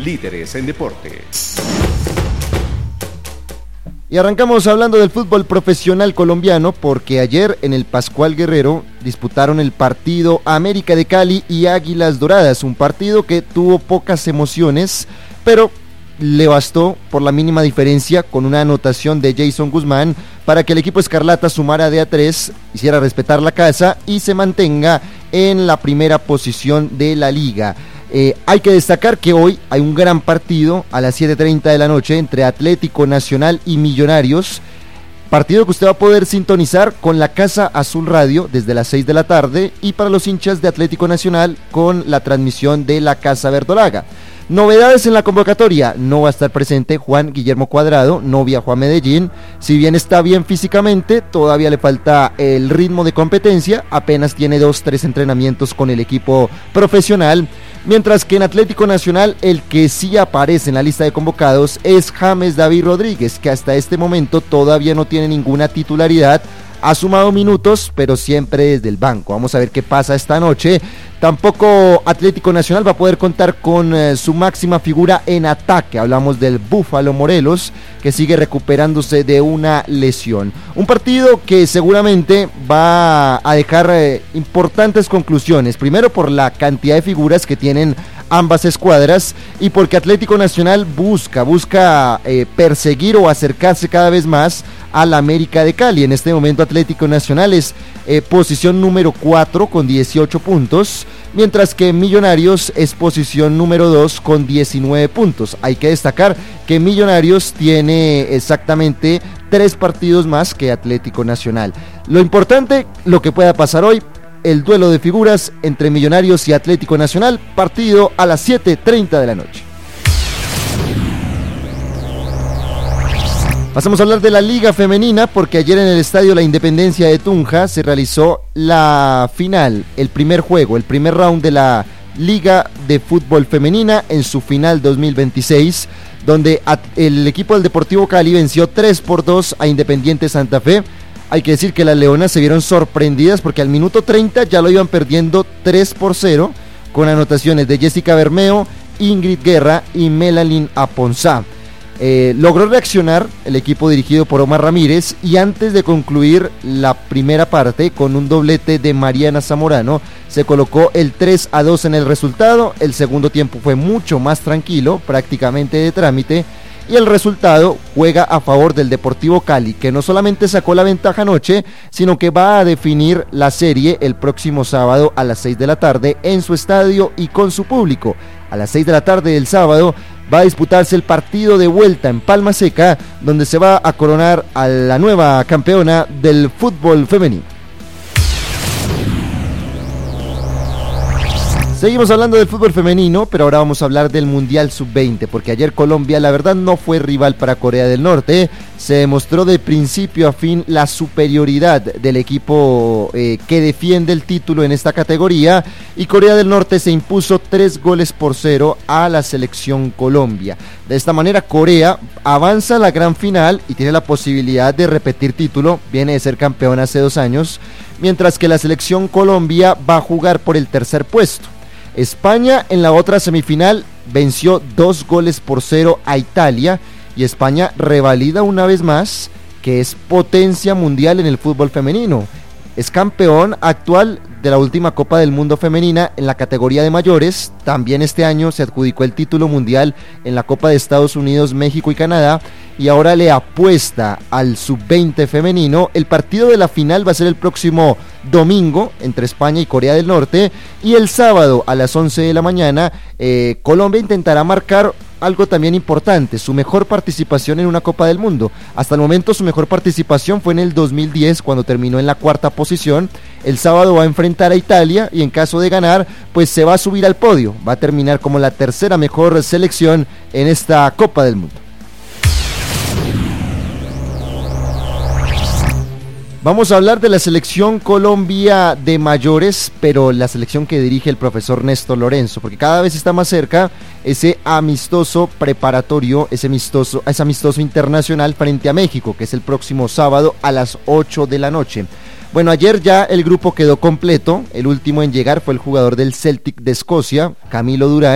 líderes en deportes. Y arrancamos hablando del fútbol profesional colombiano porque ayer en el Pascual Guerrero disputaron el partido América de Cali y Águilas Doradas, un partido que tuvo pocas emociones, pero le bastó por la mínima diferencia con una anotación de Jason Guzmán para que el equipo escarlata sumara de a 3, hiciera respetar la casa y se mantenga en la primera posición de la liga. Hay que destacar que hoy hay un gran partido a las 7:30 de la noche entre Atlético Nacional y Millonarios, partido que usted va a poder sintonizar con la Casa Azul Radio desde las 6 de la tarde y para los hinchas de Atlético Nacional con la transmisión de la Casa Verdolaga. Novedades en la convocatoria: no va a estar presente Juan Guillermo Cuadrado, no viajó a Medellín, si bien está bien físicamente, todavía le falta el ritmo de competencia, apenas tiene 2-3 entrenamientos con el equipo profesional, mientras que en Atlético Nacional el que sí aparece en la lista de convocados es James David Rodríguez, que hasta este momento todavía no tiene ninguna titularidad. Ha sumado minutos, pero siempre desde el banco. Vamos a ver qué pasa esta noche. Tampoco Atlético Nacional va a poder contar con su máxima figura en ataque. Hablamos del Búfalo Morelos, que sigue recuperándose de una lesión. Un partido que seguramente va a dejar importantes conclusiones. Primero por la cantidad de figuras que tienen ambas escuadras y porque Atlético Nacional busca perseguir o acercarse cada vez más al América de Cali. En este momento Atlético Nacional es posición número 4 con 18 puntos, mientras que Millonarios es posición número 2 con 19 puntos. Hay que destacar que Millonarios tiene exactamente 3 partidos más que Atlético Nacional. Lo importante, lo que pueda pasar hoy, el duelo de figuras entre Millonarios y Atlético Nacional, partido a las 7:30 de la noche. Pasamos a hablar de la Liga Femenina porque ayer en el Estadio La Independencia de Tunja se realizó la final, el primer juego, el primer round de la Liga de Fútbol Femenina en su final 2026, donde el equipo del Deportivo Cali venció 3-2 a Independiente Santa Fe. Hay que decir que las leonas se vieron sorprendidas porque al minuto 30 ya lo iban perdiendo 3-0 con anotaciones de Jessica Bermeo, Ingrid Guerra y Melanie Aponzá. Logró reaccionar el equipo dirigido por Omar Ramírez y antes de concluir la primera parte con un doblete de Mariana Zamorano se colocó el 3-2 en el resultado. El segundo tiempo fue mucho más tranquilo, prácticamente de trámite, y el resultado juega a favor del Deportivo Cali, que no solamente sacó la ventaja anoche, sino que va a definir la serie el próximo sábado a las 6 de la tarde en su estadio y con su público. A las 6 de la tarde del sábado va a disputarse el partido de vuelta en Palma Seca, donde se va a coronar a la nueva campeona del fútbol femenino. Seguimos hablando del fútbol femenino, pero ahora vamos a hablar del Mundial Sub-20, porque ayer Colombia la verdad no fue rival para Corea del Norte. Se demostró de principio a fin la superioridad del equipo que defiende el título en esta categoría, y Corea del Norte se impuso 3-0 a la selección Colombia. De esta manera Corea avanza a la gran final y tiene la posibilidad de repetir título, viene de ser campeón hace 2 años, mientras que la selección Colombia va a jugar por el tercer puesto. España en la otra semifinal venció 2-0 a Italia y España revalida una vez más que es potencia mundial en el fútbol femenino. Es campeón actual de la última Copa del Mundo femenina en la categoría de mayores. También este año se adjudicó el título mundial en la Copa de Estados Unidos, México y Canadá, y ahora le apuesta al sub-20 femenino. El partido de la final va a ser el próximo domingo entre España y Corea del Norte, y el sábado a las 11 de la mañana Colombia intentará marcar algo también importante, su mejor participación en una Copa del Mundo. Hasta el momento su mejor participación fue en el 2010 cuando terminó en la 4ª posición. El sábado va a enfrentar a Italia y en caso de ganar pues se va a subir al podio, va a terminar como la 3ª mejor selección en esta Copa del Mundo. Vamos a hablar de la selección Colombia de mayores, pero la selección que dirige el profesor Néstor Lorenzo, porque cada vez está más cerca ese amistoso preparatorio, ese amistoso internacional frente a México, que es el próximo sábado a las 8 de la noche. Bueno, ayer ya el grupo quedó completo, el último en llegar fue el jugador del Celtic de Escocia, Camilo Durán.